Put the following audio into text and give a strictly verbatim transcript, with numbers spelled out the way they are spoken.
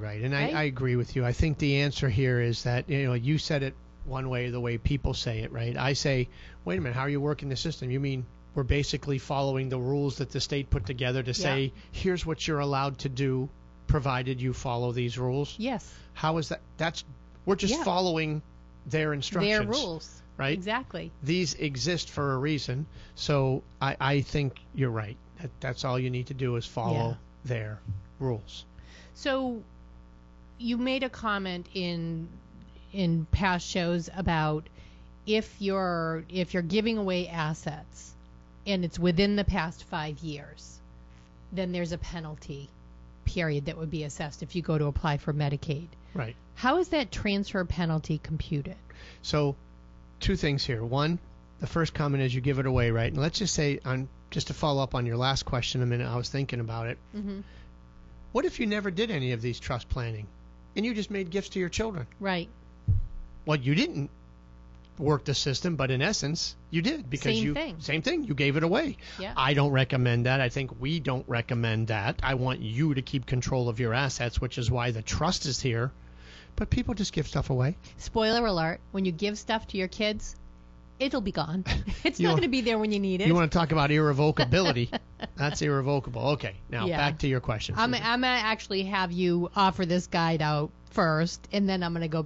right. And right? I, I agree with you. I think the answer here is that, you know, you said it one way, the way people say it, right? I say, wait a minute, how are you working the system? You mean we're basically following the rules that the state put together to say, Yeah. here's what you're allowed to do, provided you follow these rules? Yes. How is that? That's we're just Yeah. following their instructions. Their rules. Right? Exactly. These exist for a reason. So I, I think you're right. That, that's all you need to do is follow Yeah. their rules. So you made a comment in in past shows about if you're if you're giving away assets and it's within the past five years, then there's a penalty period that would be assessed if you go to apply for Medicaid. Right. How is that transfer penalty computed? So two things here. One, the first comment is you give it away, right? And let's just say, on just to follow up on your last question a minute, I was thinking about it. Mm-hmm. What if you never did any of these trust planning and you just made gifts to your children? Right. Well, you didn't work the system, but in essence, you did because Same you thing. same thing. You gave it away. Yeah. I don't recommend that. I think we don't recommend that. I want you to keep control of your assets, which is why the trust is here. But people just give stuff away. Spoiler alert, when you give stuff to your kids, it'll be gone. It's You not know- going to be there when you need it. You want to talk about irrevocability? That's irrevocable. Okay, now Yeah. back to your question. I'm, Susan. I'm going to actually have you offer this guide out first, and then I'm going to go